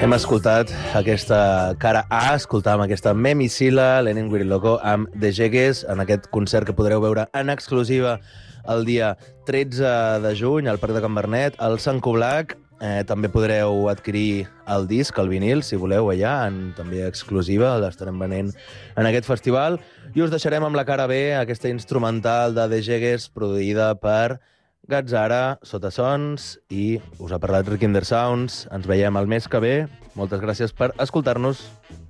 Hem escoltat aquesta cara A, escoltàvem aquesta Memisila, Lenin Guiriloko amb The Jegues, en aquest concert que podreu veure en exclusiva el dia 13 de juny al Parc de Can Bernet, al Sant Coblac. També podreu adquirir el disc, el vinil, si voleu, allà, també exclusiva, l'estarem venent en aquest festival. I us deixarem amb la cara B, aquesta instrumental de The Jegues, produïda per Gazzara, Sota Sons, i us ha parlat Rikinder Sounds. Ens veiem el mes que ve. Moltes gràcies per escoltar-nos.